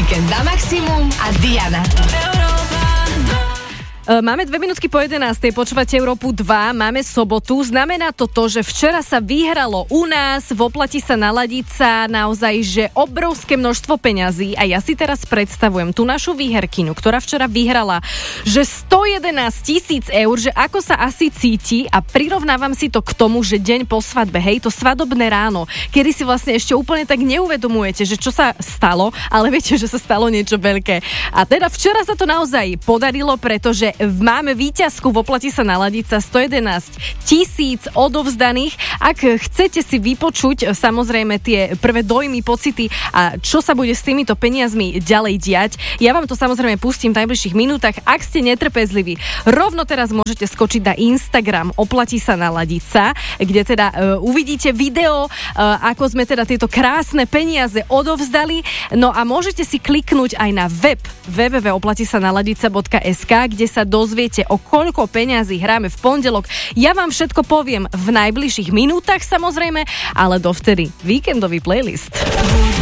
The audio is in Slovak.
Víkend na maximum a Diana. Máme 2 minútky po 11. Počúvate Európu 2, máme sobotu. Znamená to, že včera sa vyhralo u nás, v Oplatí sa naladiť sa naozaj, že obrovské množstvo peňazí. A ja si teraz predstavujem tú našu výherkyňu, ktorá včera vyhrala, že 111 000 eur, že ako sa asi cíti, a prirovnávam si to k tomu, že deň po svadbe, hej, to svadobné ráno, kedy si vlastne ešte úplne tak neuvedomujete, že čo sa stalo, ale viete, že sa stalo niečo veľké. A teda včera sa to naozaj podarilo, pretože máme víťazku, v Oplatí sa naladiť sa, 111 000 odovzdaných. Ak chcete si vypočuť samozrejme tie prvé dojmy, pocity a čo sa bude s týmito peniazmi ďalej diať, ja vám to samozrejme pustím v najbližších minútach. Ak ste netrpezliví, rovno teraz môžete skočiť na Instagram Oplatí sa naladiť sa, kde teda uvidíte video, ako sme teda tieto krásne peniaze odovzdali. No a môžete si kliknúť aj na web www.oplatisanaladica.sk, kde sa dozviete, o koľko peňazí hráme v pondelok. Ja vám všetko poviem v najbližších minútach samozrejme, ale dovtedy víkendový playlist.